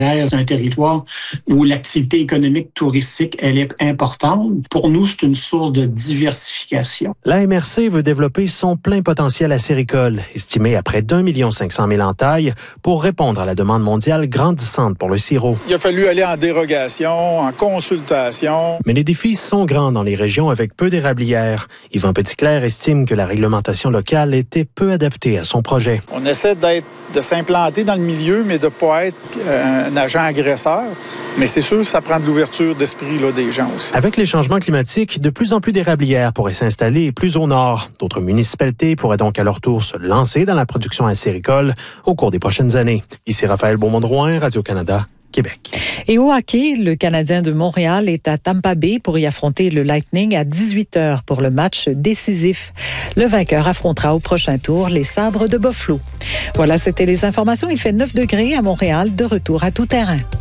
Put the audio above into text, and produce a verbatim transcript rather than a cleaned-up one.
un territoire où l'activité économique touristique, elle est importante. Pour nous, c'est une source de diversification. La M R C veut développer son plein potentiel acéricole, estimé à près d'un million cinq cent mille entailles, pour répondre à la demande mondiale grandissante pour le sirop. Il a fallu aller en dérogation, en consultation. Mais les défis sont grands dans les régions avec peu d'érablières. Yvan Petitclerc estime que la réglementation locale était peu adaptée à son projet. On essaie d'être, de s'implanter dans le milieu, mais de ne pas être euh, un agent agresseur. Mais c'est sûr, ça prend de l'ouverture d'esprit là, des gens aussi. Avec les changements climatiques, de plus en plus d'érablières pourraient s'installer plus au nord. D'autres municipalités pourraient donc à leur tour se lancer dans la production acéricole au cours des prochaines années. Ici Raphaël Beaumont-Drouin, Radio-Canada, Québec. Et au hockey, le Canadien de Montréal est à Tampa Bay pour y affronter le Lightning à dix-huit heures pour le match décisif. Le vainqueur affrontera au prochain tour les Sabres de Buffalo. Voilà, c'était les informations. Il fait neuf degrés à Montréal, de retour à tout terrain.